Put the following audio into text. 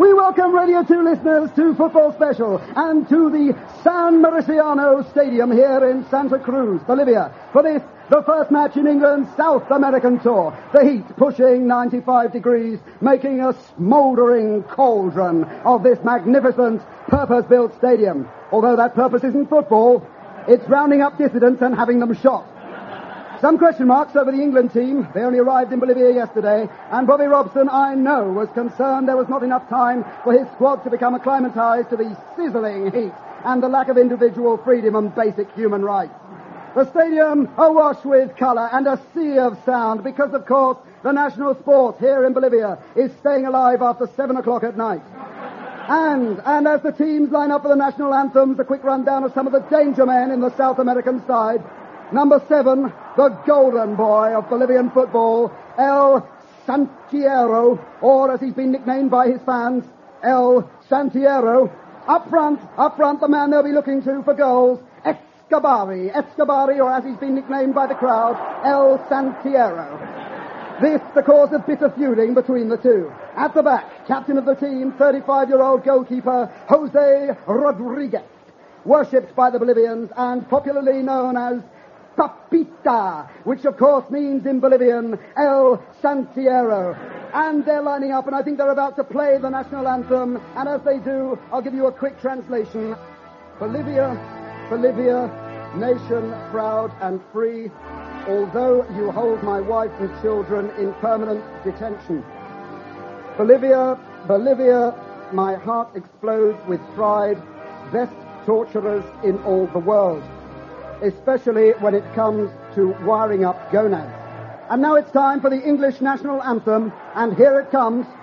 We welcome Radio 2 listeners to Football Special and to the San Mauricio Stadium here in Santa Cruz, Bolivia, for this, the first match in England's South American tour. The heat pushing 95 degrees, making a smouldering cauldron of this magnificent, purpose-built stadium. Although that purpose isn't football, it's rounding up dissidents and having them shot. Some question marks over the England team. They only arrived in Bolivia yesterday, and Bobby Robson, I know, was concerned there was not enough time for his squad to become acclimatized to the sizzling heat and the lack of individual freedom and basic human rights. The stadium awash with colour and a sea of sound because, of course, the national sport here in Bolivia is staying alive after 7 o'clock at night. And as the teams line up for the national anthems, a quick rundown of some of the danger men in the South American side. Number 7, the golden boy of Bolivian football, El Santiero, or as he's been nicknamed by his fans, El Santiero. Up front, the man they'll be looking to for goals, Escobari, or as he's been nicknamed by the crowd, El Santiero. This, the cause of bitter feuding between the two. At the back, captain of the team, 35-year-old goalkeeper, Jose Rodriguez, worshipped by the Bolivians and popularly known as Papita, which of course means in Bolivian, El Santiero. And they're lining up, and I think they're about to play the national anthem, and as they do, I'll give you a quick translation. Bolivia, nation proud and free, although you hold my wife and children in permanent detention. Bolivia, my heart explodes with pride, best torturers in all the world, especially when it comes to wiring up gonads. And now it's time for the English national anthem, and here it comes.